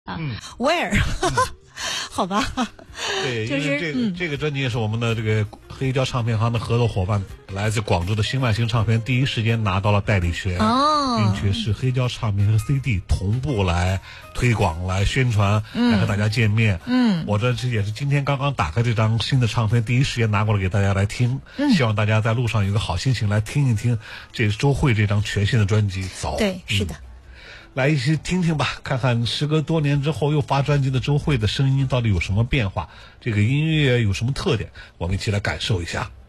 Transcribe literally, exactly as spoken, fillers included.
啊 ，Where？ 好吧， 对， 就是因为这个、 嗯、 这个专辑也是我们的这个黑胶唱片行的合作伙伴，来自广州的新万星唱片第一时间拿到了代理权， 哦， 并且是黑胶唱片和 C D 同步来推广、来宣传、 嗯、 来和大家见面。 嗯， 我这也是今天刚刚打开这张新的唱片，第一时间拿过来给大家来听。 嗯， 希望大家在路上有个好心情来听一听这周蕙这张全新的专辑。走， 对，是的。 嗯来一起听听吧，看看时隔多年之后又发专辑的周蕙的声音到底有什么变化，这个音乐有什么特点，我们一起来感受一下。